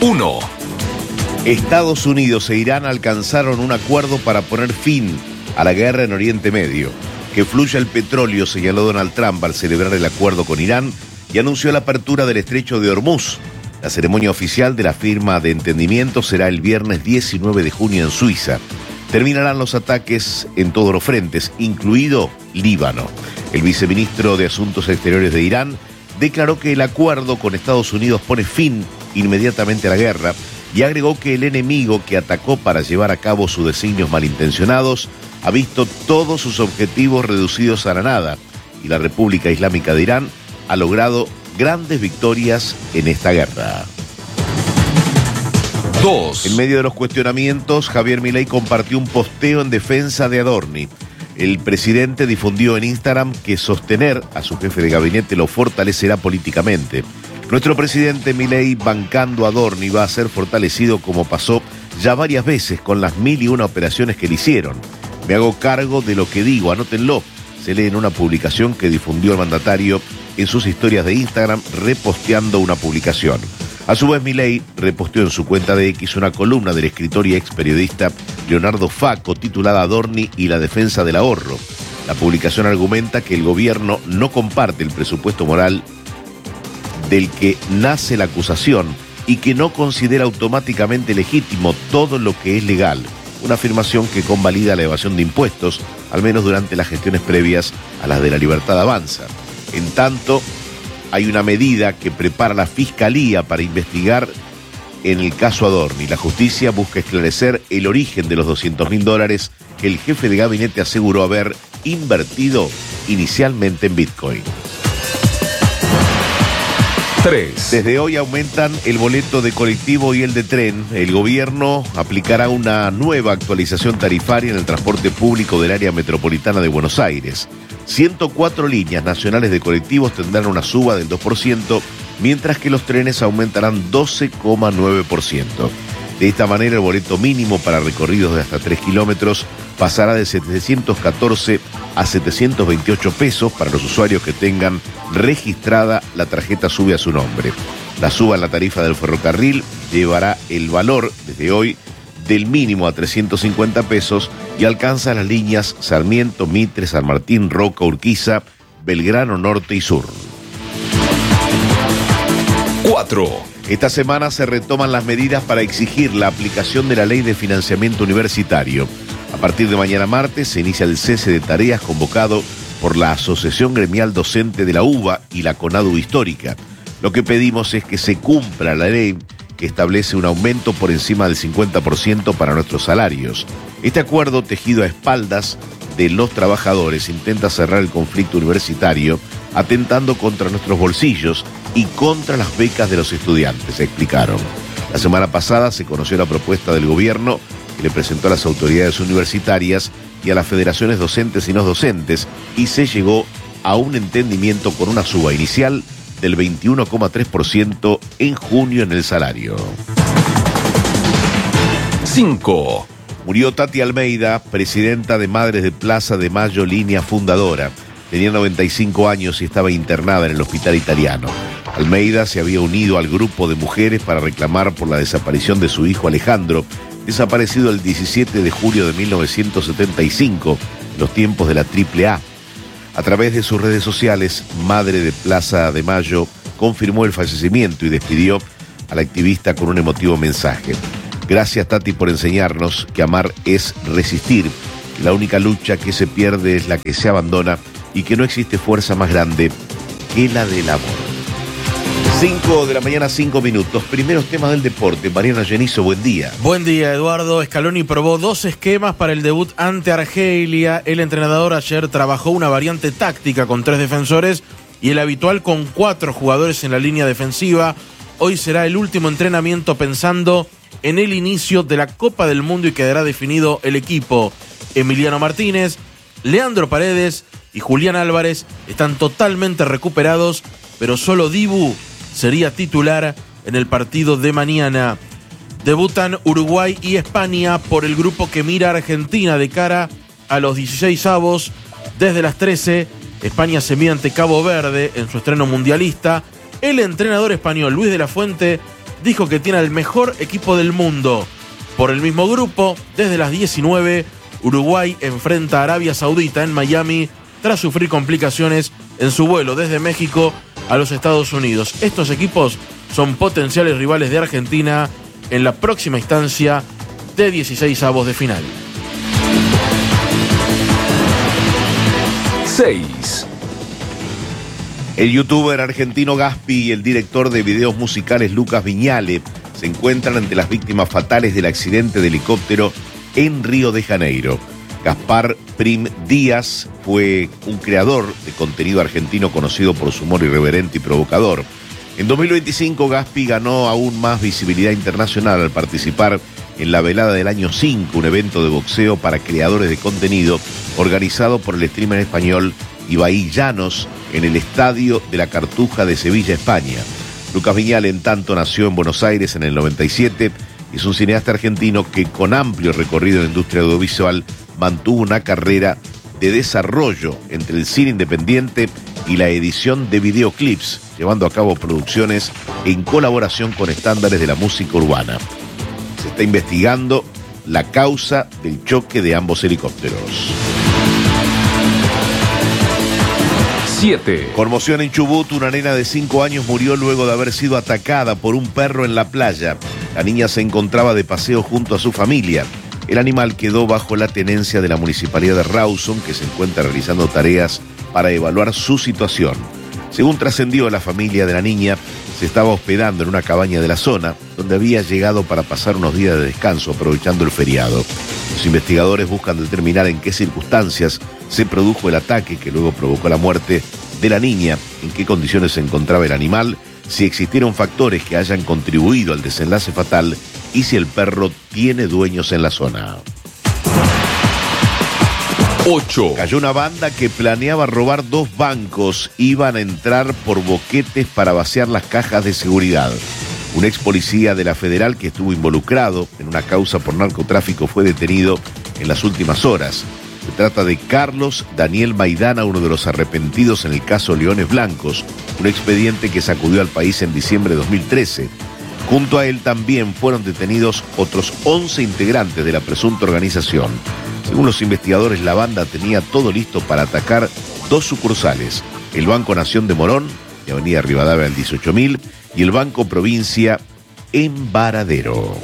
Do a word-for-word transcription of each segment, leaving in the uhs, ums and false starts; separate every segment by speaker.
Speaker 1: uno.
Speaker 2: Estados Unidos e Irán alcanzaron un acuerdo para poner fin a la guerra en Oriente Medio. Que fluya el petróleo, señaló Donald Trump al celebrar el acuerdo con Irán y anunció la apertura del estrecho de Hormuz. La ceremonia oficial de la firma de entendimiento será el viernes diecinueve de junio en Suiza. Terminarán los ataques en todos los frentes, incluido Líbano. El viceministro de Asuntos Exteriores de Irán declaró que el acuerdo con Estados Unidos pone fin inmediatamente a la guerra y agregó que el enemigo que atacó para llevar a cabo sus designios malintencionados ha visto todos sus objetivos reducidos a la nada y la República Islámica de Irán ha logrado grandes victorias en esta guerra.
Speaker 1: Dos.
Speaker 2: En medio de los cuestionamientos, Javier Milei compartió un posteo en defensa de Adorni. El presidente difundió en Instagram que sostener a su jefe de gabinete lo fortalecerá políticamente. Nuestro presidente Milei, bancando a Adorni, va a ser fortalecido como pasó ya varias veces con las mil y una operaciones que le hicieron. Me hago cargo de lo que digo, anótenlo. Se lee en una publicación que difundió el mandatario en sus historias de Instagram, reposteando una publicación. A su vez, Milei reposteó en su cuenta de X una columna del escritor y ex periodista Leonardo Facco titulada Adorni y la defensa del ahorro. La publicación argumenta que el gobierno no comparte el presupuesto moral del que nace la acusación y que no considera automáticamente legítimo todo lo que es legal. Una afirmación que convalida la evasión de impuestos, al menos durante las gestiones previas a las de La Libertad Avanza. En tanto, hay una medida que prepara la Fiscalía para investigar en el caso Adorni. La justicia busca esclarecer el origen de los doscientos mil dólares que el jefe de gabinete aseguró haber invertido inicialmente en Bitcoin.
Speaker 1: tres.
Speaker 2: Desde hoy aumentan el boleto de colectivo y el de tren. El gobierno aplicará una nueva actualización tarifaria en el transporte público del área metropolitana de Buenos Aires. ciento cuatro líneas nacionales de colectivos tendrán una suba del dos por ciento, mientras que los trenes aumentarán doce coma nueve por ciento. De esta manera, el boleto mínimo para recorridos de hasta tres kilómetros pasará de setecientos catorce a setecientos veintiocho pesos para los usuarios que tengan registrada la tarjeta SUBE a su nombre. La suba en la tarifa del ferrocarril llevará el valor desde hoy del mínimo a trescientos cincuenta pesos y alcanza las líneas Sarmiento, Mitre, San Martín, Roca, Urquiza, Belgrano Norte y Sur.
Speaker 1: cuatro.
Speaker 2: Esta semana se retoman las medidas para exigir la aplicación de la Ley de Financiamiento Universitario. A partir de mañana martes se inicia el cese de tareas convocado por la Asociación Gremial Docente de la UBA y la CONADU Histórica. Lo que pedimos es que se cumpla la ley que establece un aumento por encima del cincuenta por ciento para nuestros salarios. Este acuerdo, tejido a espaldas de los trabajadores, intenta cerrar el conflicto universitario, atentando contra nuestros bolsillos y contra las becas de los estudiantes, explicaron. La semana pasada se conoció la propuesta del gobierno que le presentó a las autoridades universitarias y a las federaciones docentes y no docentes y se llegó a un entendimiento con una suba inicial del veintiuno coma tres por ciento en junio en el salario.
Speaker 1: cinco.
Speaker 2: Murió Tati Almeida, presidenta de Madres de Plaza de Mayo, línea fundadora. Tenía noventa y cinco años y estaba internada en el hospital italiano. Almeida se había unido al grupo de mujeres para reclamar por la desaparición de su hijo Alejandro, desaparecido el diecisiete de julio de mil novecientos setenta y cinco, en los tiempos de la Triple A. A través de sus redes sociales, Madre de Plaza de Mayo confirmó el fallecimiento y despidió a la activista con un emotivo mensaje. Gracias, Tati, por enseñarnos que amar es resistir, que la única lucha que se pierde es la que se abandona y que no existe fuerza más grande que la del amor. cinco de la mañana, cinco minutos. Primeros temas del deporte. Mariana Genizo, buen día.
Speaker 3: Buen día, Eduardo. Scaloni probó dos esquemas para el debut ante Argelia. El entrenador ayer trabajó una variante táctica con tres defensores y el habitual con cuatro jugadores en la línea defensiva. Hoy será el último entrenamiento pensando en el inicio de la Copa del Mundo y quedará definido el equipo. Emiliano Martínez, Leandro Paredes y Julián Álvarez están totalmente recuperados, pero solo Dibu sería titular en el partido de mañana. Debutan Uruguay y España por el grupo que mira a Argentina de cara a los dieciseisavos. Desde las trece, España se mide ante Cabo Verde en su estreno mundialista. El entrenador español Luis de la Fuente dijo que tiene el mejor equipo del mundo. Por el mismo grupo, desde las diecinueve, Uruguay enfrenta a Arabia Saudita en Miami tras sufrir complicaciones en su vuelo desde México a los Estados Unidos. Estos equipos son potenciales rivales de Argentina en la próxima instancia de dieciseisavos de final.
Speaker 1: seis.
Speaker 2: El youtuber argentino Gaspi y el director de videos musicales Lucas Viñale se encuentran entre las víctimas fatales del accidente de helicóptero en Río de Janeiro. Gaspar Prim Díaz fue un creador de contenido argentino conocido por su humor irreverente y provocador. En dos mil veinticinco, Gaspi ganó aún más visibilidad internacional al participar en la velada del año cinco, un evento de boxeo para creadores de contenido organizado por el streamer español Ibai Llanos en el Estadio de la Cartuja de Sevilla, España. Lucas Viñale, en tanto, nació en Buenos Aires en el noventa y siete. Es un cineasta argentino que, con amplio recorrido en la industria audiovisual, mantuvo una carrera de desarrollo entre el cine independiente y la edición de videoclips, llevando a cabo producciones en colaboración con estándares de la música urbana. Se está investigando la causa del choque de ambos helicópteros.
Speaker 1: siete.
Speaker 2: Conmoción en Chubut, una nena de cinco años murió luego de haber sido atacada por un perro en la playa. La niña se encontraba de paseo junto a su familia. El animal quedó bajo la tenencia de la Municipalidad de Rawson, que se encuentra realizando tareas para evaluar su situación. Según trascendió, la familia de la niña se estaba hospedando en una cabaña de la zona, donde había llegado para pasar unos días de descanso, aprovechando el feriado. Los investigadores buscan determinar en qué circunstancias se produjo el ataque que luego provocó la muerte de la niña, en qué condiciones se encontraba el animal, si existieron factores que hayan contribuido al desenlace fatal y si el perro tiene dueños en la zona.
Speaker 1: ocho.
Speaker 2: Cayó una banda que planeaba robar dos bancos. Iban a entrar por boquetes para vaciar las cajas de seguridad. Un ex policía de la Federal que estuvo involucrado en una causa por narcotráfico fue detenido en las últimas horas. Se trata de Carlos Daniel Maidana, uno de los arrepentidos en el caso Leones Blancos, un expediente que sacudió al país en diciembre de dos mil trece. Junto a él también fueron detenidos otros once integrantes de la presunta organización. Según los investigadores, la banda tenía todo listo para atacar dos sucursales, el Banco Nación de Morón, de Avenida Rivadavia al dieciocho mil, y el Banco Provincia en Varadero.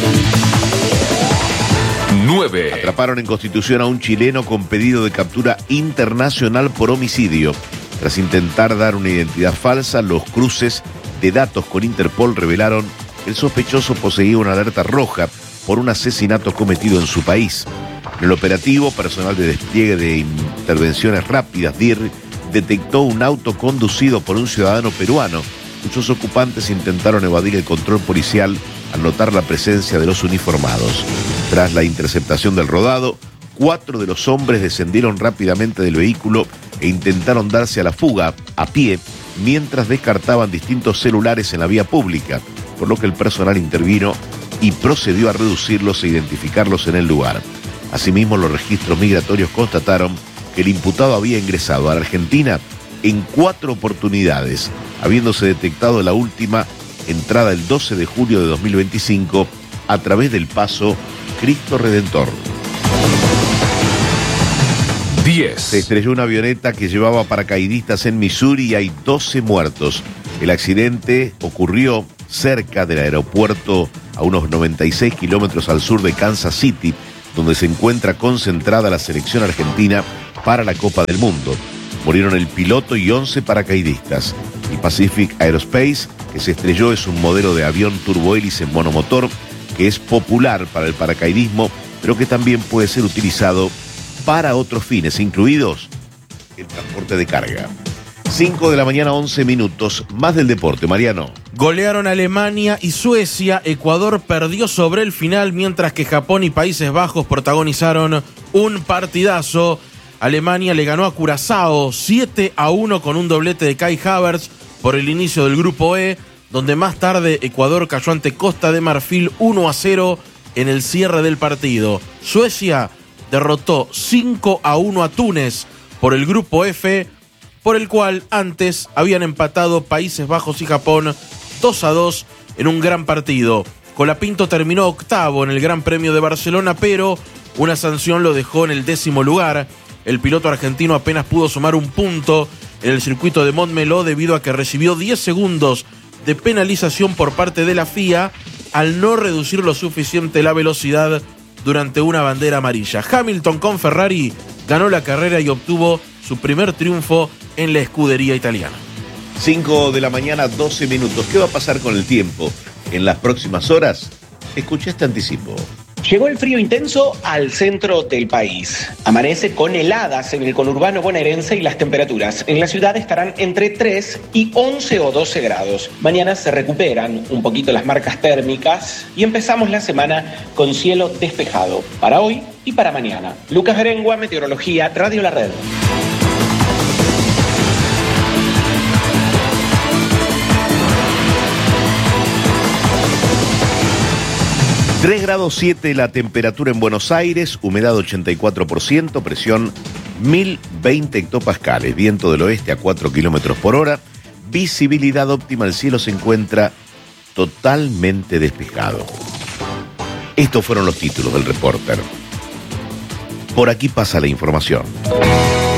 Speaker 1: nueve.
Speaker 2: Atraparon en Constitución a un chileno con pedido de captura internacional por homicidio. Tras intentar dar una identidad falsa, los cruces de datos con Interpol revelaron que el sospechoso poseía una alerta roja por un asesinato cometido en su país. En el operativo, personal de despliegue de intervenciones rápidas, D I R, detectó un auto conducido por un ciudadano peruano, cuyos ocupantes intentaron evadir el control policial al notar la presencia de los uniformados. Tras la interceptación del rodado, cuatro de los hombres descendieron rápidamente del vehículo e intentaron darse a la fuga a pie mientras descartaban distintos celulares en la vía pública, por lo que el personal intervino y procedió a reducirlos e identificarlos en el lugar. Asimismo, los registros migratorios constataron que el imputado había ingresado a la Argentina en cuatro oportunidades, habiéndose detectado la última entrada el doce de julio de dos mil veinticinco a través del paso Cristo Redentor.
Speaker 1: diez.
Speaker 2: Se estrelló una avioneta que llevaba paracaidistas en Missouri y hay doce muertos. El accidente ocurrió cerca del aeropuerto a unos noventa y seis kilómetros al sur de Kansas City, donde se encuentra concentrada la selección argentina para la Copa del Mundo. Murieron el piloto y once paracaidistas. El Pacific Aerospace, que se estrelló, es un modelo de avión turbohélice monomotor que es popular para el paracaidismo, pero que también puede ser utilizado para otros fines, incluidos el transporte de carga. cinco de la mañana, once minutos, más del deporte, Mariano.
Speaker 3: Golearon Alemania y Suecia. Ecuador perdió sobre el final, mientras que Japón y Países Bajos protagonizaron un partidazo. Alemania le ganó a Curazao siete a uno con un doblete de Kai Havertz por el inicio del grupo E, donde más tarde Ecuador cayó ante Costa de Marfil uno a cero en el cierre del partido. Suecia derrotó cinco a uno a Túnez por el grupo F, por el cual antes habían empatado Países Bajos y Japón dos a dos en un gran partido. Colapinto terminó octavo en el Gran Premio de Barcelona, pero una sanción lo dejó en el décimo lugar. El piloto argentino apenas pudo sumar un punto en el circuito de Montmeló debido a que recibió diez segundos de penalización por parte de la F I A al no reducir lo suficiente la velocidad durante una bandera amarilla. Hamilton con Ferrari ganó la carrera y obtuvo su primer triunfo en la escudería italiana.
Speaker 2: cinco de la mañana, doce minutos. ¿Qué va a pasar con el tiempo en las próximas horas? Escuché este anticipo.
Speaker 4: Llegó el frío intenso al centro del país. Amanece con heladas en el conurbano bonaerense y las temperaturas en la ciudad estarán entre tres y once o doce grados. Mañana se recuperan un poquito las marcas térmicas y empezamos la semana con cielo despejado para hoy y para mañana. Lucas Berengua, Meteorología, Radio La Red.
Speaker 2: tres grados siete la temperatura en Buenos Aires, humedad ochenta y cuatro por ciento, presión mil veinte hectopascales, viento del oeste a cuatro kilómetros por hora, visibilidad óptima, el cielo se encuentra totalmente despejado. Estos fueron los títulos del Reporter. Por aquí pasa la información.